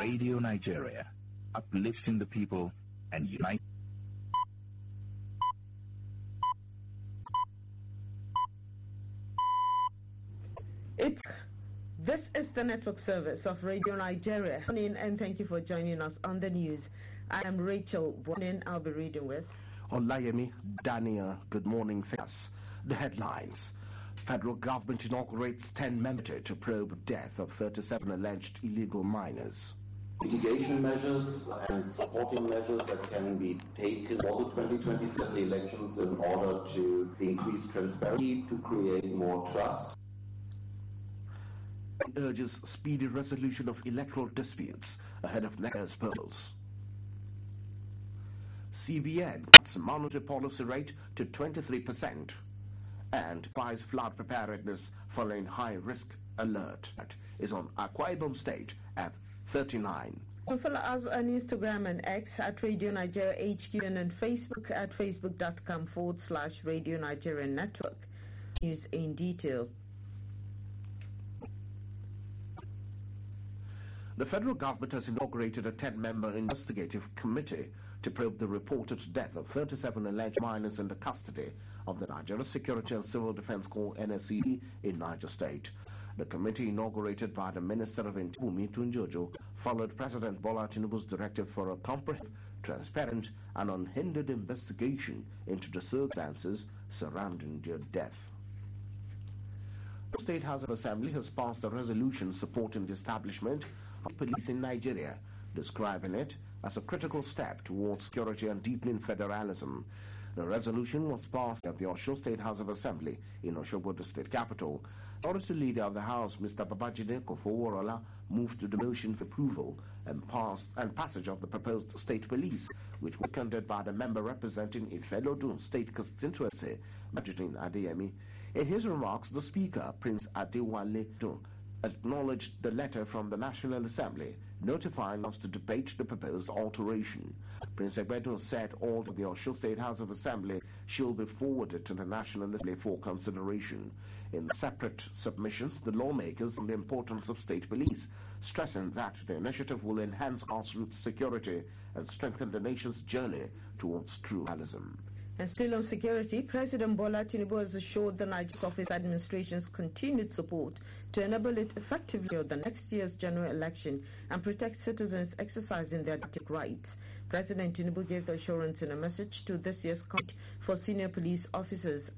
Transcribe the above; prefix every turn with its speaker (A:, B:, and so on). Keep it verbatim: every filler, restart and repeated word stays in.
A: Radio Nigeria, uplifting the people and uniting.
B: It's This is the network service of Radio Nigeria. Good morning and thank you for joining us on the news. I am Rachel Bonin. I'll be reading with
C: Olayemi Daniel. Good morning. Thanks. The headlines. Federal government inaugurates ten-member committee to probe death of thirty-seven alleged illegal miners.
D: Mitigation measures and supporting measures that can be taken for the twenty twenty-seven elections in order to increase transparency, to create more trust.
C: It urges speedy resolution of electoral disputes ahead of next year's polls. C B N cuts monetary policy rate to twenty-three percent and buys flood preparedness following high-risk alert. That is on Akwa Ibom State at thirty-nine.
B: Follow us on Instagram and X at Radio Nigeria H Q and on Facebook at facebook.com forward slash Radio Nigeria Network. News in detail.
C: The federal government has inaugurated a ten-member investigative committee to probe the reported death of thirty-seven alleged miners in the custody of the Nigeria Security and Civil Defense Corps N S C D in Niger State. The committee, inaugurated by the Minister of Interior Bumi Tunjojo, followed President Bola Tinubu's directive for a comprehensive, transparent and unhindered investigation into the circumstances surrounding their death. The State House of Assembly has passed a resolution supporting the establishment of police in Nigeria, describing it as a critical step towards security and deepening federalism. The resolution was passed at the Osho State House of Assembly in Osogbo, the state capital. The Authority Leader of the House, Mister Babajide Kofoworola, moved to the motion for approval and, pass, and passage of the proposed state police, which was seconded by the member representing Ifelodun State Constituency, Majidin Adeyemi. In his remarks, the Speaker, Prince Adewale Dun, acknowledged the letter from the National Assembly notifying us to debate the proposed alteration. Prince Egbedu said all of the Osho State House of Assembly shall be forwarded to the National Assembly for consideration. In separate submissions, the lawmakers on the importance of state police, stressing that the initiative will enhance grassroots security and strengthen the nation's journey towards true federalism.
B: And still on security, President Bola Tinubu has assured the Niger Office administration's continued support to enable it effectively for the next year's general election and protect citizens exercising their democratic rights. President Tinubu gave the assurance in a message to this year's Committee for Senior Police Officers